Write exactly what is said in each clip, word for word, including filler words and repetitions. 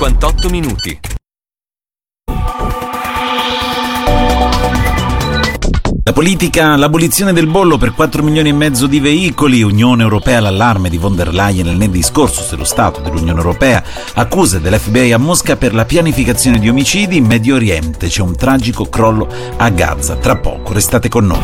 cinquantotto minuti. La politica, l'abolizione del bollo per quattro milioni e mezzo di veicoli, Unione Europea all'allarme di von der Leyen nel discorso dello Stato dell'Unione Europea, accuse dell'F B I a Mosca per la pianificazione di omicidi in Medio Oriente, c'è un tragico crollo a Gaza, tra poco, restate con noi.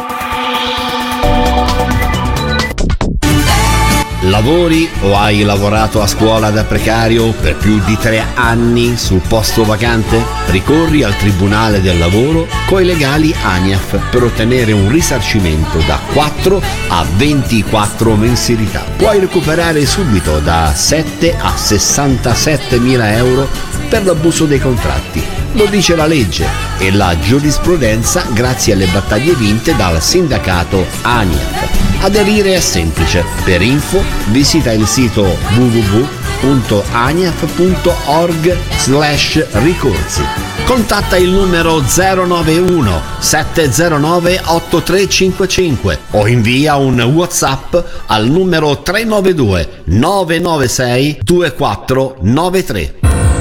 Lavori o hai lavorato a scuola da precario per più di tre anni sul posto vacante? Ricorri al Tribunale del Lavoro coi legali ANIAF per ottenere un risarcimento da quattro a ventiquattro mensilità. Puoi recuperare subito da sette a sessantasette mila euro per l'abuso dei contratti. Lo dice la legge e la giurisprudenza grazie alle battaglie vinte dal sindacato ANIAF. Aderire è semplice. Per info visita il sito w w w punto aniaf punto org slash ricorsi. Contatta il numero zero nove uno sette zero nove otto tre cinque cinque o invia un WhatsApp al numero tre nove due nove nove sei due quattro nove tre.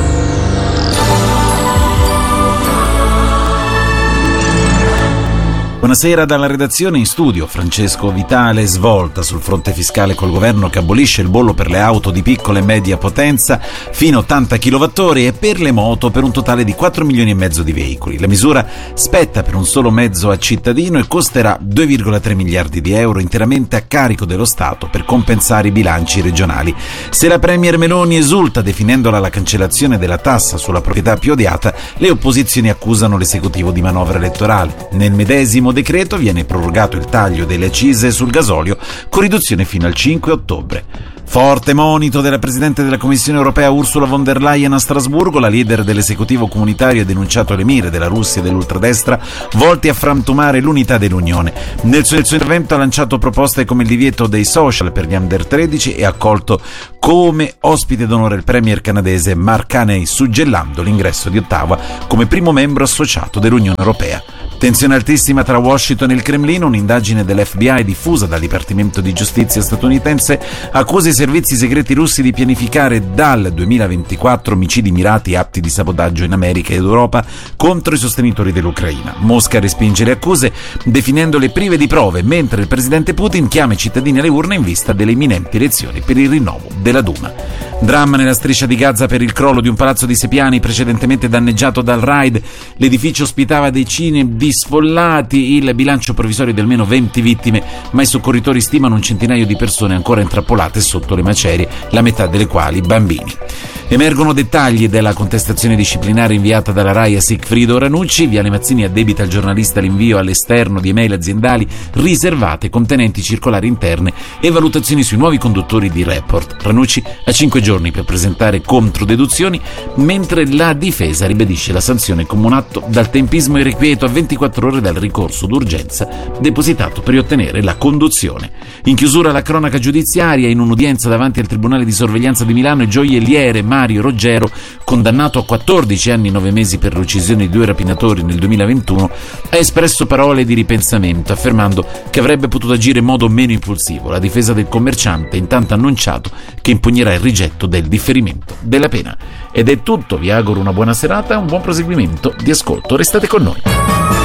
Buonasera dalla redazione, in studio Francesco Vitale. Svolta sul fronte fiscale col governo che abolisce il bollo per le auto di piccola e media potenza fino a ottanta chilowattora e per le moto per un totale di quattro milioni e mezzo di veicoli. La misura spetta per un solo mezzo a cittadino e costerà due virgola tre miliardi di euro interamente a carico dello Stato per compensare i bilanci regionali. Se la premier Meloni esulta definendola la cancellazione della tassa sulla proprietà più odiata, le opposizioni accusano l'esecutivo di manovra elettorale. Nel medesimo decreto viene prorogato il taglio delle accise sul gasolio con riduzione fino al cinque ottobre. Forte monito della Presidente della Commissione Europea Ursula von der Leyen a Strasburgo, la leader dell'esecutivo comunitario ha denunciato le mire della Russia e dell'ultradestra volte a frantumare l'unità dell'Unione. Nel suo, nel suo intervento ha lanciato proposte come il divieto dei social per gli under tredici e ha accolto come ospite d'onore il premier canadese Mark Carney, suggellando l'ingresso di Ottawa come primo membro associato dell'Unione Europea. Tensione altissima tra Washington e il Cremlino, un'indagine dell'F B I diffusa dal Dipartimento di Giustizia statunitense accusa i servizi segreti russi di pianificare dal duemilaventiquattro omicidi mirati e atti di sabotaggio in America ed Europa contro i sostenitori dell'Ucraina. Mosca respinge le accuse definendole prive di prove, mentre il presidente Putin chiama i cittadini alle urne in vista delle imminenti elezioni per il rinnovo della Duma. Dramma nella striscia di Gaza per il crollo di un palazzo di sei piani precedentemente danneggiato dal raid. L'edificio ospitava decine di sfollati, il bilancio provvisorio di almeno venti vittime, ma i soccorritori stimano un centinaio di persone ancora intrappolate sotto le macerie, la metà delle quali bambini. Emergono dettagli della contestazione disciplinare inviata dalla RAI a Sigfrido Ranucci. Viale Mazzini addebita al giornalista l'invio all'esterno di email aziendali riservate contenenti circolari interne e valutazioni sui nuovi conduttori di Report. Ranucci ha cinque giorni per presentare controdeduzioni, mentre la difesa ribadisce la sanzione come un atto dal tempismo irrequieto a ventiquattro ore dal ricorso d'urgenza depositato per ottenere la conduzione. In chiusura la cronaca giudiziaria. In un'udienza davanti al Tribunale di Sorveglianza di Milano, il gioielliere Mario Roggero, condannato a quattordici anni e nove mesi per l'uccisione di due rapinatori nel duemilaventuno, ha espresso parole di ripensamento, affermando che avrebbe potuto agire in modo meno impulsivo. La difesa del commerciante intanto ha annunciato che impugnerà il rigetto del differimento della pena. Ed è tutto, vi auguro una buona serata e un buon proseguimento di ascolto. Restate con noi.